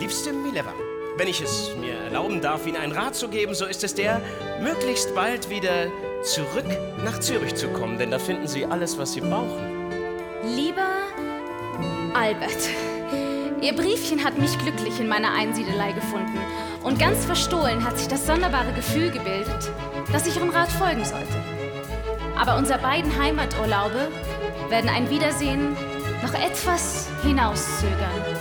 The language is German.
Liebste Mileva, wenn ich es mir erlauben darf, Ihnen einen Rat zu geben, so ist es der, möglichst bald wieder zurück nach Zürich zu kommen, denn da finden Sie alles, was Sie brauchen. Lieber Albert, Ihr Briefchen hat mich glücklich in meiner Einsiedelei gefunden und ganz verstohlen hat sich das sonderbare Gefühl gebildet, dass ich Ihrem Rat folgen sollte. Aber unsere beiden Heimaturlaube werden ein Wiedersehen noch etwas hinauszögern.